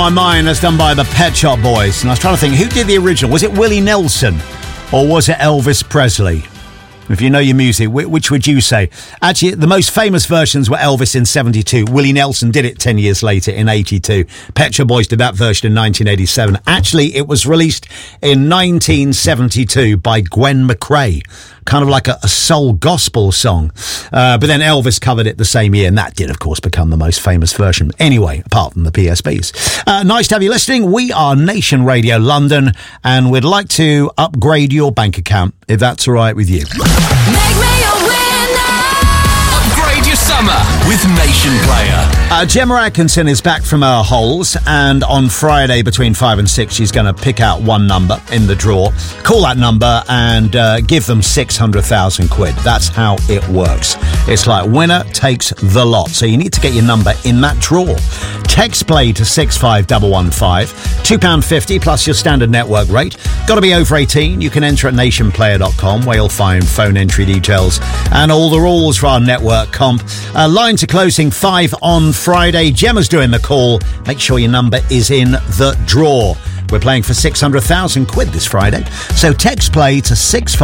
My Mind, that's done by the Pet Shop Boys. And I was trying to think, who did the original? Was it Willie Nelson or was it Elvis Presley? If you know your music, which would you say? Actually, the most famous versions were Elvis in 72. Willie Nelson did it 10 years later in 82. Pet Shop Boys did that version in 1987. Actually, it was released in 1972 by Gwen McRae. Kind of like a soul gospel song. But then Elvis covered it the same year, and that did, of course, become the most famous version. Anyway, apart from the PSBs. Nice to have you listening. We are Nation Radio London, and we'd like to upgrade your bank account, if that's all right with you. Make me a winner. Upgrade your summer with Nation Player. Gemma Atkinson is back from her holes, and on Friday between 5 and 6 she's going to pick out one number in the draw. Call that number and give them 600,000 quid. That's how it works. It's like winner takes the lot. So you need to get your number in that draw. Text play to 65115. £2.50 plus your standard network rate. Got to be over 18. You can enter at nationplayer.com where you'll find phone entry details and all the rules for our network comp. Lines are closing 5 on Friday. Gemma's doing the call. Make sure your number is in the draw. We're playing for 600,000 quid this Friday. So text play to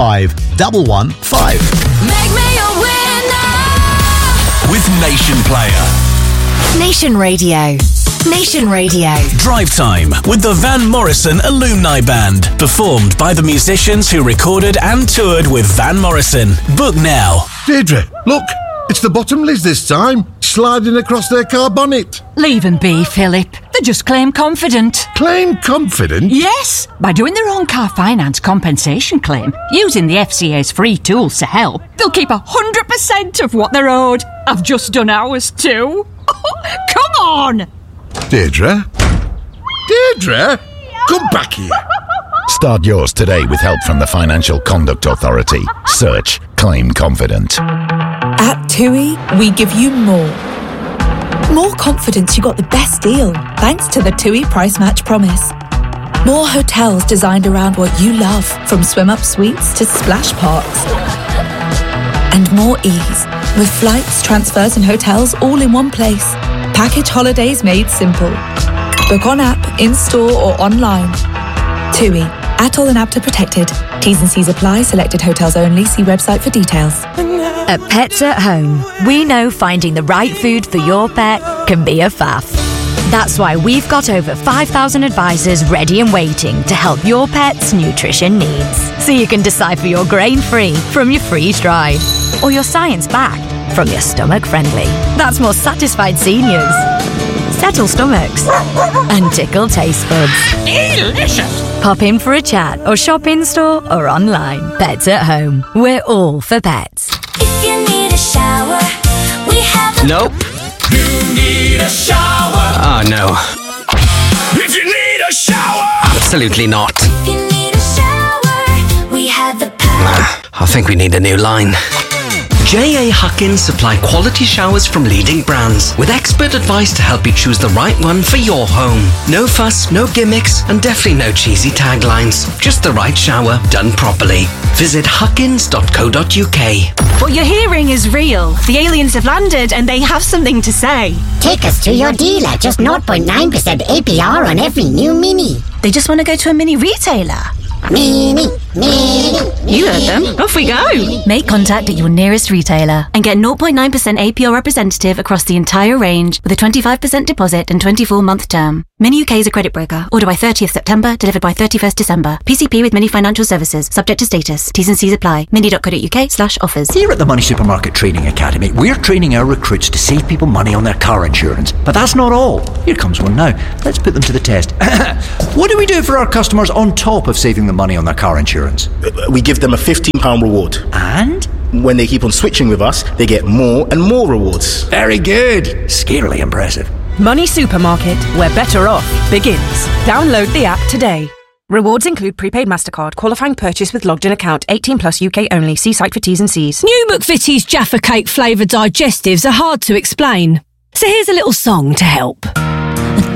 65115. Make me a winner. With Nation Player. Nation Radio. Nation Radio. Drive Time with the Van Morrison Alumni Band. Performed by the musicians who recorded and toured with Van Morrison. Book now. Deirdre, look. It's the Bottomleys this time, sliding across their car bonnet. Leave them be, Philip. They just claim confident. Claim confident? Yes, by doing their own car finance compensation claim, using the FCA's free tools to help, they'll keep 100% of what they're owed. I've just done ours too. Come on! Deirdre? Deirdre? Come back here. Start yours today with help from the Financial Conduct Authority. Search Claim Confident. At TUI, we give you more. More confidence you got the best deal, thanks to the TUI Price Match Promise. More hotels designed around what you love, from swim-up suites to splash parks. And more ease, with flights, transfers and hotels all in one place. Package holidays made simple. Book on app, in-store or online. TUI. ATOL and APTA protected. T's and C's apply. Selected hotels only. See website for details. At Pets at Home, we know finding the right food for your pet can be a faff. That's why we've got over 5,000 advisors ready and waiting to help your pet's nutrition needs. So you can decipher your grain-free from your freeze-dried, or your science-backed from your stomach-friendly. That's more satisfied seniors, settle stomachs, and tickle taste buds. Delicious! Pop in for a chat or shop in-store or online. Pets at Home. We're all for pets. If you need a shower, we have a... Nope. You need a shower. Oh, no. If you need a shower. Absolutely not. If you need a shower, we have the power. I think we need a new line. J.A. Huckins supply quality showers from leading brands with expert advice to help you choose the right one for your home. No fuss, no gimmicks, and definitely no cheesy taglines. Just the right shower done properly. Visit huckins.co.uk. What you're hearing is real. The aliens have landed and they have something to say. Take us to your dealer. Just 0.9% APR on every new Mini. They just want to go to a mini retailer. Mini. You heard them. Off we go. Make contact at your nearest retailer and get 0.9% APR representative across the entire range with a 25% deposit and 24-month term. Mini UK is a credit broker. Order by 30th September, delivered by 31st December. PCP with Mini Financial Services. Subject to status. T's and C's apply. mini.co.uk/offers. Here at the Money Supermarket Training Academy, we're training our recruits to save people money on their car insurance. But that's not all. Here comes one now. Let's put them to the test. What do we do for our customers on top of saving them money on their car insurance? We give them a £15 reward. And? When they keep on switching with us, they get more and more rewards. Very good. Scarily impressive. Money Supermarket, where better off begins. Download the app today. Rewards include prepaid MasterCard, qualifying purchase with logged-in account, 18 plus UK only. See site for T's and C's. New McVitie's Jaffa Cake flavoured digestives are hard to explain. So here's a little song to help.